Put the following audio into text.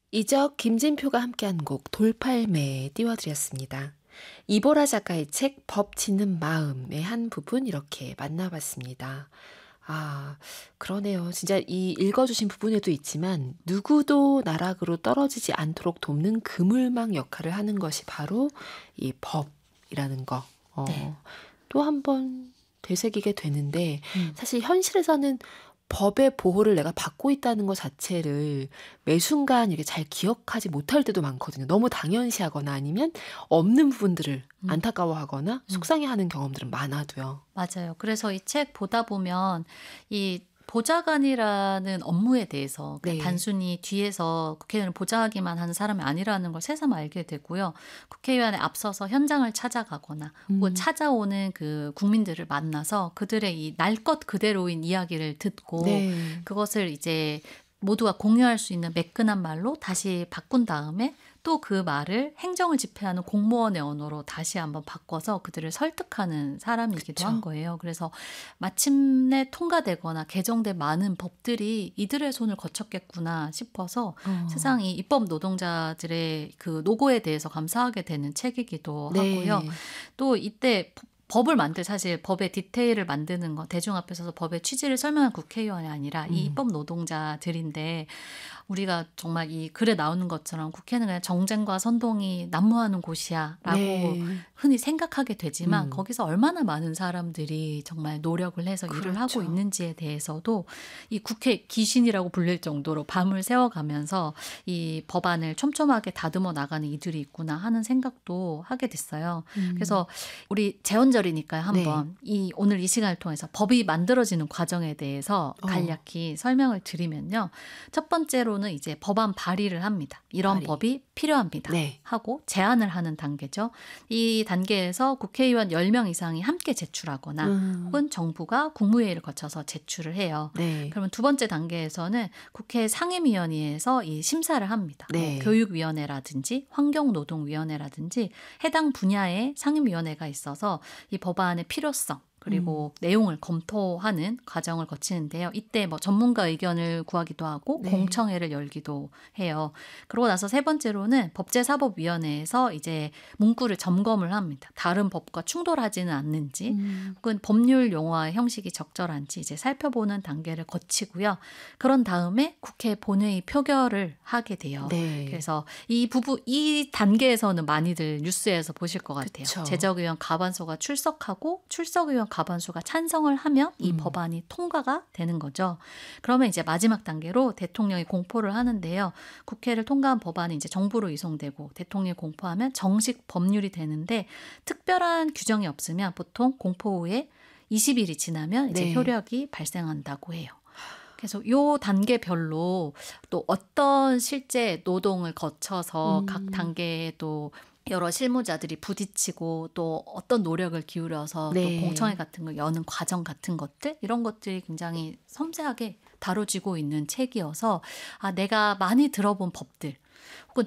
이적 김진표가 함께한 곡 돌팔매 띄워드렸습니다. 이보라 작가의 책 법 짓는 마음의 한 부분 이렇게 만나봤습니다. 아, 그러네요. 진짜 이 읽어주신 부분에도 있지만 누구도 나락으로 떨어지지 않도록 돕는 그물망 역할을 하는 것이 바로 이 법이라는 거. 네. 또 한 번 되새기게 되는데 음. 사실 현실에서는 법의 보호를 내가 받고 있다는 것 자체를 매 순간 이렇게 잘 기억하지 못할 때도 많거든요. 너무 당연시하거나 아니면 없는 부분들을 안타까워하거나 속상해하는 경험들은 많아도요. 맞아요. 그래서 이 책 보다 보면 이 보좌관이라는 업무에 대해서 네. 단순히 뒤에서 국회의원을 보좌하기만 하는 사람이 아니라는 걸 새삼 알게 되고요. 국회의원에 앞서서 현장을 찾아가거나 혹은 찾아오는 그 국민들을 만나서 그들의 이 날 것 그대로인 이야기를 듣고 네. 그것을 이제 모두가 공유할 수 있는 매끈한 말로 다시 바꾼 다음에 또 그 말을 행정을 집행하는 공무원의 언어로 다시 한번 바꿔서 그들을 설득하는 사람이기도 그쵸. 한 거예요. 그래서 마침내 통과되거나 개정된 많은 법들이 이들의 손을 거쳤겠구나 싶어서 세상 이 입법 노동자들의 그 노고에 대해서 감사하게 되는 책이기도 네. 하고요. 또 이때 법을 사실 법의 디테일을 만드는 거, 대중 앞에 서서 법의 취지를 설명한 국회의원이 아니라 이 입법 노동자들인데 우리가 정말 이 글에 나오는 것처럼 국회는 그냥 정쟁과 선동이 난무하는 곳이야 라고 네. 흔히 생각하게 되지만 거기서 얼마나 많은 사람들이 정말 노력을 해서 일을 하고 그렇죠. 있는지에 대해서도 이 국회 귀신이라고 불릴 정도로 밤을 새워가면서 이 법안을 촘촘하게 다듬어 나가는 이들이 있구나 하는 생각도 하게 됐어요. 그래서 우리 재헌절이니까요. 한번 오늘 이 시간을 통해서 법이 만들어지는 과정에 대해서 간략히 설명을 드리면요. 첫 번째로는 이제 법안 발의를 합니다. 이런 발의. 법이 필요합니다. 네. 하고 제안을 하는 단계죠. 이 단계에서 국회의원 10명 이상이 함께 제출하거나 혹은 정부가 국무회의를 거쳐서 제출을 해요. 네. 그러면 두 번째 단계에서는 국회 상임위원회에서 이 심사를 합니다. 네. 뭐 교육위원회라든지 환경노동위원회라든지 해당 분야의 상임위원회가 있어서 이 법안의 필요성 그리고 내용을 검토하는 과정을 거치는데요. 이때 뭐 전문가 의견을 구하기도 하고 네. 공청회를 열기도 해요. 그러고 나서 세 번째로는 법제사법위원회에서 이제 문구를 점검을 합니다. 다른 법과 충돌하지는 않는지 혹은 법률 용어와 형식이 적절한지 이제 살펴보는 단계를 거치고요. 그런 다음에 국회 본회의 표결을 하게 돼요. 네. 그래서 이 단계에서는 많이들 뉴스에서 보실 것 같아요. 그쵸. 제적의원 과반수가 출석하고 출석의원 과반수가 찬성을 하면 이 법안이 통과가 되는 거죠. 그러면 이제 마지막 단계로 대통령이 공포를 하는데요. 국회를 통과한 법안이 이제 정부로 이송되고 대통령이 공포하면 정식 법률이 되는데 특별한 규정이 없으면 보통 공포 후에 20일이 지나면 이제 네. 효력이 발생한다고 해요. 그래서 요 단계별로 또 어떤 실제 노동을 거쳐서 각 단계에 또 여러 실무자들이 부딪히고 또 어떤 노력을 기울여서 네. 또 공청회 같은 걸 여는 과정 같은 것들 이런 것들이 굉장히 섬세하게 다뤄지고 있는 책이어서 내가 많이 들어본 법들